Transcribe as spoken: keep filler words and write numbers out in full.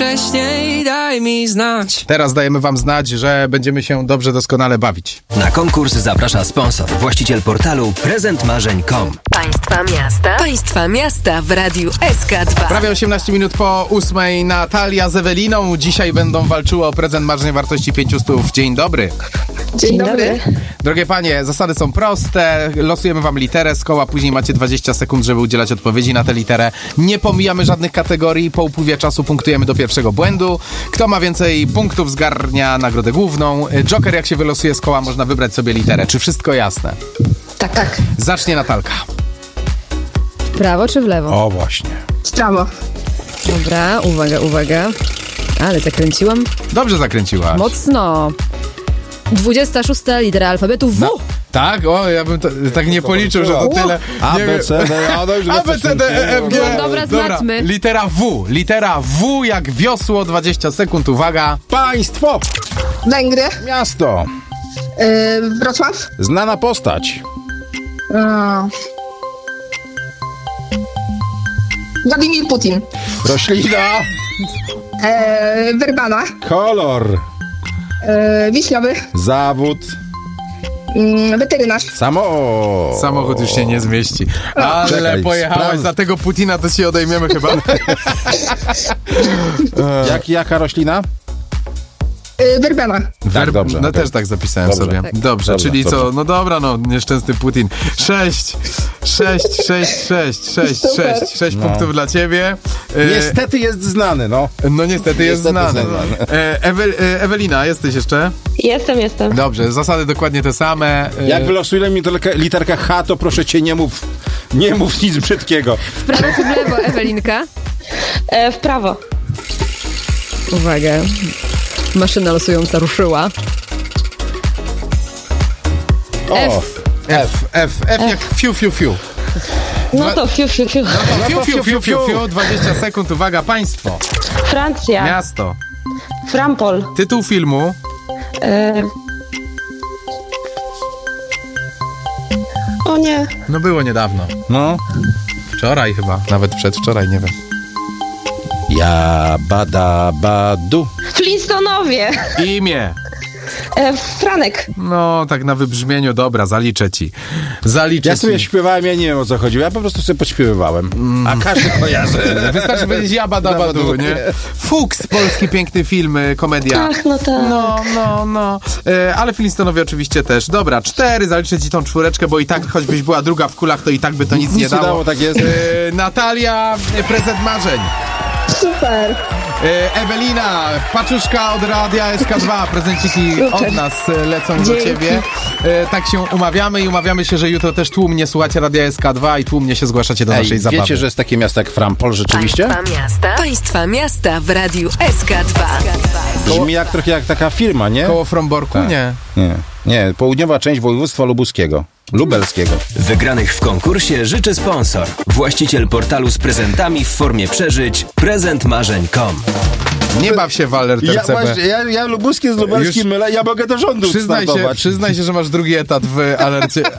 Wcześniej daj mi znać. Teraz dajemy wam znać, że będziemy się dobrze, doskonale bawić. Na konkurs zaprasza sponsor, właściciel portalu prezent marzeń kropka com. Państwa miasta. Państwa miasta w Radiu S K dwa. Prawie osiemnaście minut po ósmej Natalia z Eweliną. Dzisiaj będą walczyły o prezent marzeń wartości pięćset stów. Dzień dobry. Dzień dobry. Drogie panie, zasady są proste. Losujemy wam literę z koła, później macie dwadzieścia sekund, żeby udzielać odpowiedzi na tę literę. Nie pomijamy żadnych kategorii. Po upływie czasu punktujemy do pierwszego błędu. Kto ma więcej punktów, zgarnia nagrodę główną. Joker, jak się wylosuje z koła, można wybrać sobie literę. Czy wszystko jasne? Tak, tak. Zacznie Natalka. W prawo czy w lewo? O, właśnie. W prawo. Dobra, uwaga, uwaga. Ale zakręciłam Dobrze zakręciłaś. mocno. dwudziesta szósta litera alfabetu W. No. Tak? O, ja bym to, tak nie policzył, że to tyle. A, Nie B, wiem. C, D, A, no już A, B, C, D, E, F, G. No dobra, znaczmy. Litera W. Litera W jak wiosło, dwadzieścia sekund, uwaga. Państwo! Węgry. Miasto! Yy, Wrocław. Znana postać. Yy. Władimir Putin. Roślina. Yy, Werbana. Kolor. Yy, wiśniowy. Zawód. Yy, weterynarz. Samo. Samochód już się nie zmieści. Ale Czekaj, pojechałaś sprawdz- za tego Putina, to się odejmiemy chyba. Jak, jaka roślina? Yy, Werbana. Tak, dobrze. No okej. też tak zapisałem Dobrze. sobie. Tak. Dobrze, Dobrze, czyli co? dobrze. No dobra, no nieszczęsny Putin. Sześć, sześć, sześć, sześć, sześć, Super. sześć, sześć No. punktów dla ciebie. E, Niestety jest znany, no. No niestety jest Niestety znany. znany. E, Ewe, e, Ewelina, jesteś jeszcze? Jestem, jestem. Dobrze, zasady dokładnie te same. E, Jak wylosuje mi literka, literka H, to proszę cię nie mów, nie mów nic brzydkiego. W prawo czy w lewo, Ewelinka? E, w prawo. Uwaga. Maszyna losująca ruszyła. O, F. F, F, F jak fiu, fiu, fiu. No to fiu, fiu, fiu. No, fiu, fiu, fiu, fiu, fiu, dwadzieścia sekund, uwaga, państwo. Francja. Miasto. Frampol. Tytuł filmu. E... O nie. No było niedawno. no. Wczoraj chyba, nawet przedwczoraj, nie wiem. Ja bada badu. Flintstonowie. Imię. E, Franek. No, tak na wybrzmieniu, dobra, zaliczę ci. Zaliczę Ja sobie ci. śpiewałem, ja nie wiem o co chodziło, ja po prostu sobie podśpiewywałem. A każdy kojarzy. Wystarczy powiedzieć Jabba Dabba Du, nie? Fuchs, polski piękny film, y, komedia. Ach, no tak. No, no, no. E, ale Flintstonowie oczywiście też. Dobra, cztery, zaliczę ci tą czwóreczkę, bo i tak, choćbyś była druga w kulach, to i tak by to nic, Nic nie nie dało. dało, tak jest. E, Natalia, e, prezent marzeń. Super. E, Ewelina, paczuszka od Radia S K dwa, prezenciki od nas e, lecą do Dzięki. ciebie. E, tak się umawiamy i umawiamy się, że jutro też tłumnie słuchacie Radia S K dwa i tłumnie się zgłaszacie do Ej, naszej zabawy. wiecie, że jest takie miasto jak Frampol rzeczywiście? Państwa miasta. Państwa miasta w Radiu S K dwa. Brzmi jak trochę jak taka firma, nie? Koło Fromborku? Tak. Nie. Nie, nie, południowa część województwa lubuskiego. Lubelskiego. Wygranych w konkursie życzy sponsor, właściciel portalu z prezentami w formie przeżyć prezent marzeń kropka com. Nie baw się w alert Ja, R C B. właśnie, ja, ja lubuskie z lubelskim Już mylę, ja mogę do rządu Przyznaj się, startować. przyznaj się, że masz drugi etat w alercie,